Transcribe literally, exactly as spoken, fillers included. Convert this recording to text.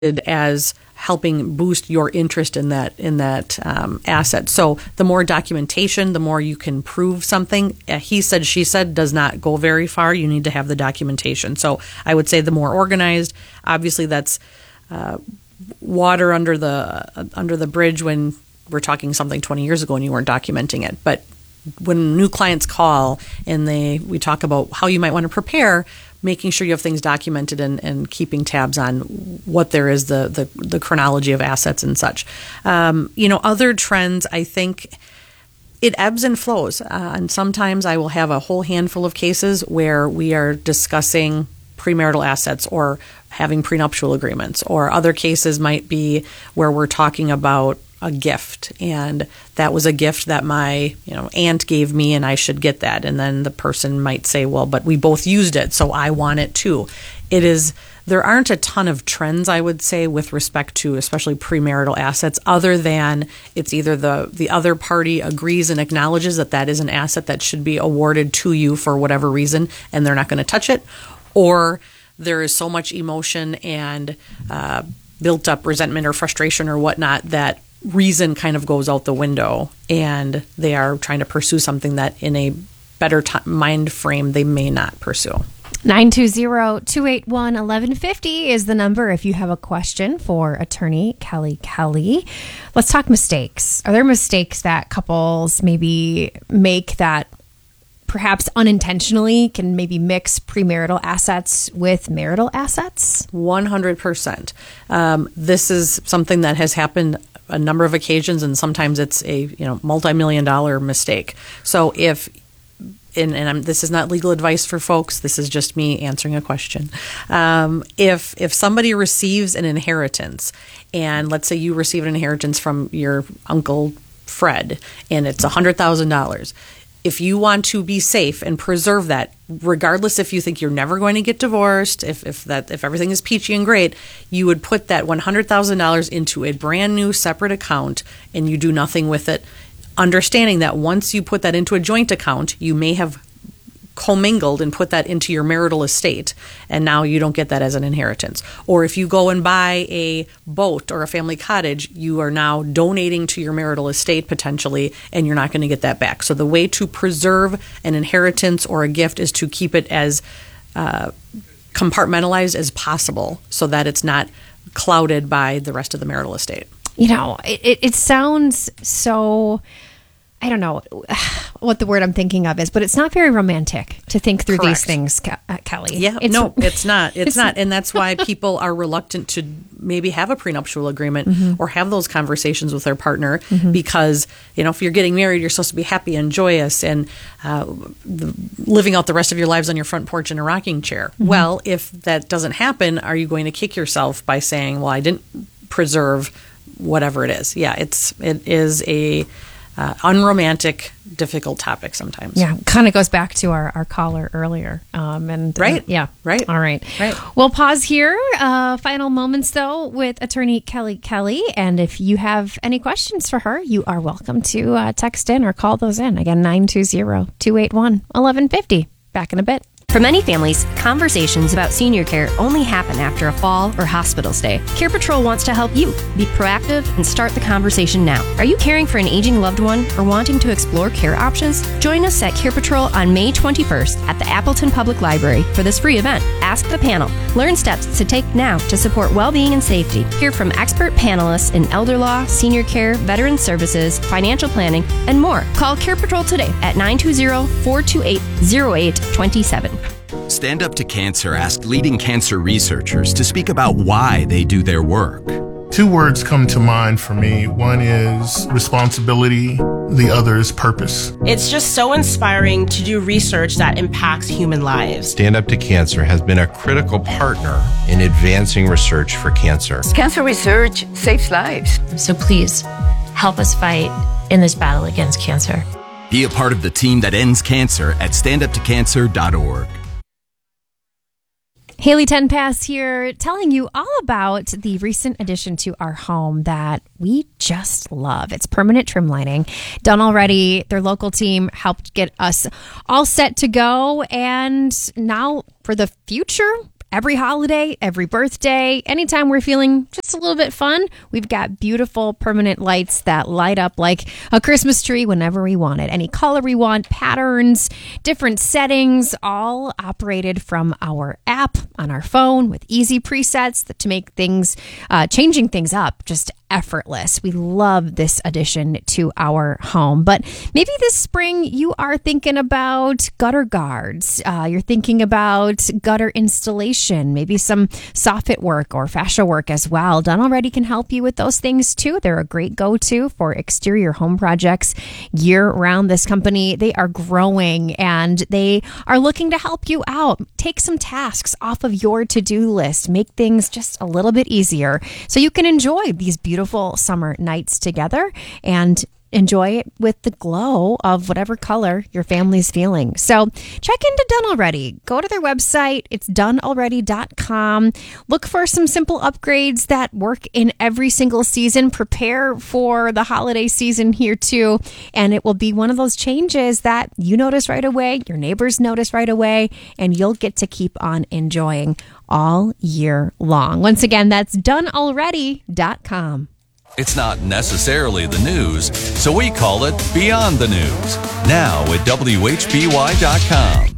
as helping boost your interest in that in that um, asset. So the more documentation, the more you can prove something. Uh, he said, she said does not go very far. You need to have the documentation. So I would say the more organized. Obviously, that's uh, water under the uh, under the bridge when we're talking something twenty years ago and you weren't documenting it. But when new clients call and they we talk about how you might want to prepare, making sure you have things documented and, and keeping tabs on what there is, the the, the chronology of assets and such. Um, you know, other trends, I think it ebbs and flows. Uh, and sometimes I will have a whole handful of cases where we are discussing premarital assets or having prenuptial agreements, or other cases might be where we're talking about a gift, and that was a gift that my you know aunt gave me and I should get that, and then the person might say, well, but we both used it, so I want it too. It is there aren't a ton of trends, I would say, with respect to especially premarital assets, other than it's either the the other party agrees and acknowledges that that is an asset that should be awarded to you for whatever reason and they're not going to touch it, or there is so much emotion and uh, built up resentment or frustration or whatnot that reason kind of goes out the window and they are trying to pursue something that in a better t- mind frame they may not pursue. nine two zero, two eight one, one one five zero is the number if you have a question for attorney Kelly Kelly. Let's talk mistakes. Are there mistakes that couples maybe make that perhaps unintentionally can maybe mix premarital assets with marital assets? one hundred percent. Um, this is something that has happened a number of occasions, and sometimes it's a you know multi-million dollar mistake. So if and, and I'm, this is not legal advice for folks, this is just me answering a question. Um, if if somebody receives an inheritance, and let's say you receive an inheritance from your Uncle Fred, and it's one hundred thousand dollars, if you want to be safe and preserve that, regardless if you think you're never going to get divorced, if if that if everything is peachy and great, you would put that one hundred thousand dollars into a brand new separate account and you do nothing with it, understanding that once you put that into a joint account, you may have commingled and put that into your marital estate, and now you don't get that as an inheritance. Or if you go and buy a boat or a family cottage, you are now donating to your marital estate potentially, and you're not going to get that back. So the way to preserve an inheritance or a gift is to keep it as uh, compartmentalized as possible so that it's not clouded by the rest of the marital estate. You know, it, it sounds so... I don't know what the word I'm thinking of is, but it's not very romantic to think through Correct. these things, Ke- uh, Kelly. Yeah, it's, no, it's not. It's, it's not. And that's why people are reluctant to maybe have a prenuptial agreement mm-hmm. or have those conversations with their partner mm-hmm. because, you know, if you're getting married, you're supposed to be happy and joyous and uh, the, living out the rest of your lives on your front porch in a rocking chair. Mm-hmm. Well, if that doesn't happen, are you going to kick yourself by saying, well, I didn't preserve whatever it is? Yeah, it's it is a... Uh, unromantic, difficult topic sometimes. Yeah, kind of goes back to our, our caller earlier. Um, and Right. Uh, yeah. Right. All right. Right. We'll pause here. Uh, final moments, though, with attorney Kelly Kelly. And if you have any questions for her, you are welcome to uh, text in or call those in. Again, nine two zero, two eight one, one one five zero. Back in a bit. For many families, conversations about senior care only happen after a fall or hospital stay. Care Patrol wants to help you be proactive and start the conversation now. Are you caring for an aging loved one or wanting to explore care options? Join us at Care Patrol on May twenty-first at the Appleton Public Library for this free event. Ask the panel. Learn steps to take now to support well-being and safety. Hear from expert panelists in elder law, senior care, veteran services, financial planning, and more. Call Care Patrol today at nine two zero, four two eight, zero eight two seven. Stand Up to Cancer asked leading cancer researchers to speak about why they do their work. Two words come to mind for me. One is responsibility, the other is purpose. It's just so inspiring to do research that impacts human lives. Stand Up to Cancer has been a critical partner in advancing research for cancer. Cancer research saves lives. So please, help us fight in this battle against cancer. Be a part of the team that ends cancer at stand up to cancer dot org. Haley Tenpass here, telling you all about the recent addition to our home that we just love. It's permanent trim lining, done already. Their local team helped get us all set to go. And now for the future, every holiday, every birthday, anytime we're feeling just a little bit fun, we've got beautiful permanent lights that light up like a Christmas tree whenever we want it. Any color we want, patterns, different settings, all operated from our app on our phone with easy presets that to make things, uh, changing things up just effortless. We love this addition to our home. But maybe this spring you are thinking about gutter guards. Uh, you're thinking about gutter installation, maybe some soffit work or fascia work as well. Done Already can help you with those things too. They're a great go-to for exterior home projects year-round. This company, they are growing and they are looking to help you out. Take some tasks off of your to-do list. Make things just a little bit easier so you can enjoy these beautiful Beautiful summer nights together and enjoy it with the glow of whatever color your family's feeling. So check into Done Already. Go to their website. It's done already dot com. Look for some simple upgrades that work in every single season. Prepare for the holiday season here too. And it will be one of those changes that you notice right away, your neighbors notice right away, and you'll get to keep on enjoying all year long. Once again, that's done already dot com. It's not necessarily the news, so we call it Beyond the News. Now at W H B Y dot com.